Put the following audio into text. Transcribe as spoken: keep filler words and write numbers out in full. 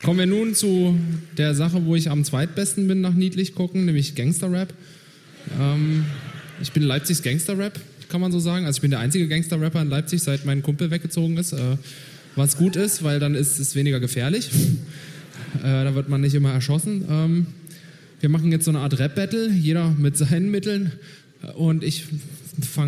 Kommen wir nun zu der Sache, wo ich am zweitbesten bin nach niedlich gucken, nämlich Gangster-Rap. Ähm, ich bin Leipzigs Gangster-Rap, kann man so sagen. Also ich bin der einzige Gangster-Rapper in Leipzig, seit mein Kumpel weggezogen ist. Äh, was gut ist, weil dann ist es weniger gefährlich. äh, da wird man nicht immer erschossen. Ähm, wir machen jetzt so eine Art Rap-Battle, jeder mit seinen Mitteln. Und ich fange